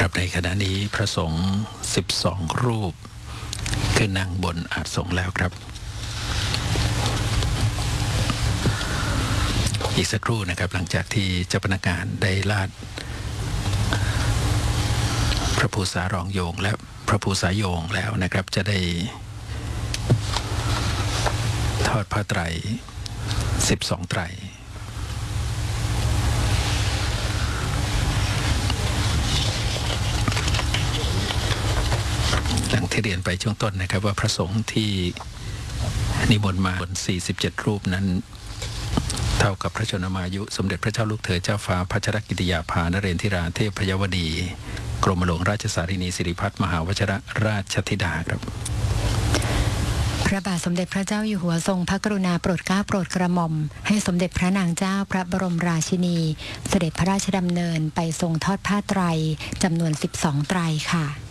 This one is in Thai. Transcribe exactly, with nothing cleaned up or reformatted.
ครับในขณะนี้พระสงฆ์สิบสองรูปคือนั่งบนอาสงฆ์แล้วครับอีกสักครู่นะครับหลังจากที่เจ้าพนักงานได้ลาดพระภูษารองโยงและพระภูษาโยงแล้วนะครับจะได้ทอดผ้าไตรสิบสองไตรหลังที่เรียนไปช่วงต้นนะครับว่าพระสงฆ์ที่นิมนต์มาบนสี่สิบเจ็ดรูปนั้นเท่ากับพระชนมายุสมเด็จพระเจ้าลูกเธอเจ้าฟ้าพัชรกิติยาภานเรนทิราเทพยวดีกรมหลวงราชสารินีสิริพัฒน์มหาวชิรราชธิดาครับพระบาทสมเด็จพระเจ้าอยู่หัวทรงพระกรุณาโปรดเกล้าโปรดกระหม่อมให้สมเด็จพระนางเจ้าพระบรมราชินีเสด็จพระราชดำเนินไปทรงทอดผ้าไตรจำนวนสิบสองไตรค่ะ